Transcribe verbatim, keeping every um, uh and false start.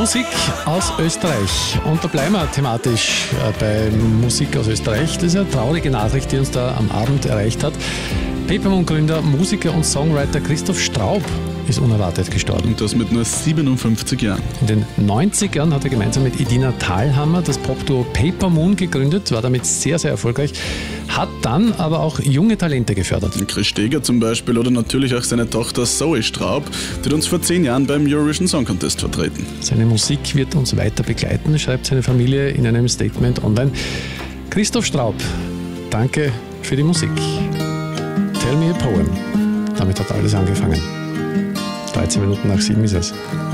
Musik aus Österreich. Und da bleiben wir thematisch äh, bei Musik aus Österreich. Das ist eine traurige Nachricht, die uns da am Abend erreicht hat. Papermoon-Gründer, Musiker und Songwriter Christoph Straub ist unerwartet gestorben. Und das mit nur siebenundfünfzig Jahren. In den neunzigern hat er gemeinsam mit Edina Thalhammer das Popduo Papermoon gegründet, war damit sehr, sehr erfolgreich, hat dann aber auch junge Talente gefördert. Chris Steger zum Beispiel oder natürlich auch seine Tochter Zoe Straub, die hat uns vor zehn Jahren beim Eurovision Song Contest vertreten. Seine Musik wird uns weiter begleiten, schreibt seine Familie in einem Statement online. Christoph Straub, danke für die Musik. Tell me a poem. Damit hat alles angefangen. dreizehn Minuten nach sieben ist es.